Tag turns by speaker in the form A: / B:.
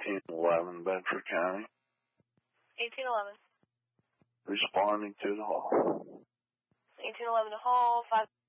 A: 1811 Bedford County.
B: 1811.
A: Responding to the hall.
B: 1811 to hall, 5.